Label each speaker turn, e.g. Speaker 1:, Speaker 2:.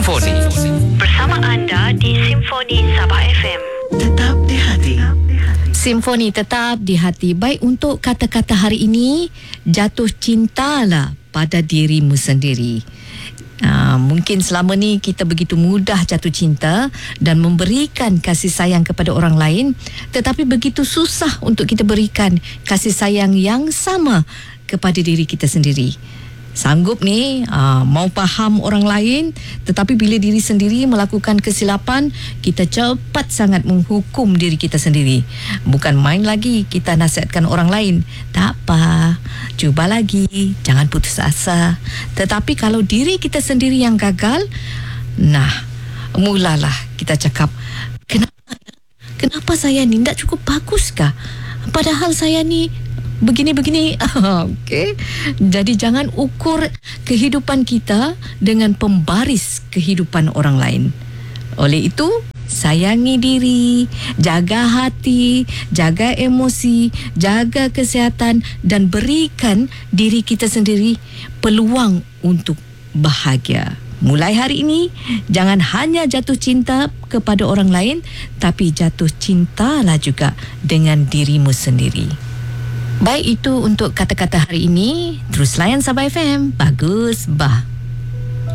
Speaker 1: Simfoni.
Speaker 2: Bersama anda di Simfoni Sabah FM.
Speaker 3: Tetap di hati.
Speaker 4: Simfoni tetap di hati. Baik, untuk kata-kata hari ini, jatuh cintalah pada dirimu sendiri. Mungkin selama ni kita begitu mudah jatuh cinta dan memberikan kasih sayang kepada orang lain, tetapi begitu susah untuk kita berikan kasih sayang yang sama kepada diri kita sendiri. Sanggup ni mau faham orang lain, tetapi bila diri sendiri melakukan kesilapan, kita cepat sangat menghukum diri kita sendiri. Bukan main lagi kita nasihatkan orang lain, tak apa, cuba lagi, jangan putus asa. Tetapi kalau diri kita sendiri yang gagal, mulalah kita cakap, kenapa saya ni tak cukup baguskah? Padahal saya ni begini-begini. Okey. Jadi jangan ukur kehidupan kita dengan pembaris kehidupan orang lain. Oleh itu, sayangi diri, jaga hati, jaga emosi, jaga kesihatan dan berikan diri kita sendiri peluang untuk bahagia. Mulai hari ini, jangan hanya jatuh cinta kepada orang lain, tapi jatuh cintalah juga dengan dirimu sendiri. Baik, itu untuk kata-kata hari ini. Terus layan Sabah FM. Bagus, bah.